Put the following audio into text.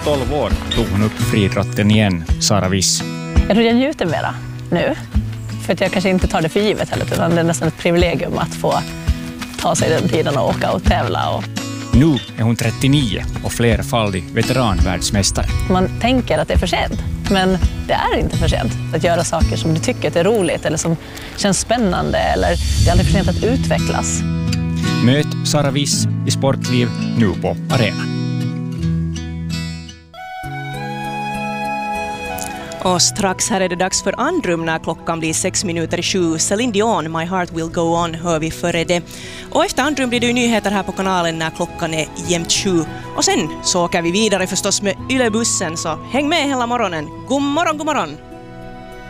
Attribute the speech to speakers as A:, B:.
A: 12 år tog hon upp friidrotten igen, Sara Wiss.
B: Jag tror jag njuter mera nu. För att jag kanske inte tar det för givet heller, utan det är nästan ett privilegium att få ta sig den tiden och åka och tävla.
A: Nu är hon 39 och flerfaldig veteranvärldsmästare.
B: Man tänker att det är för sent, men det är inte för sent att göra saker som du tycker är roligt eller som känns spännande, eller det är aldrig för sent att utvecklas.
A: Möt Sara Wiss i Sportliv nu på Arena.
C: Och strax här är det dags för Andrum när klockan blir 6:07. Céline Dion, My Heart Will Go On, hör vi före det. Och efter Andrum blir det ju nyheter här på kanalen när klockan är jämnt 7. Och sen så åker vi vidare förstås med Yle-bussen, så häng med hela morgonen. God morgon, god morgon!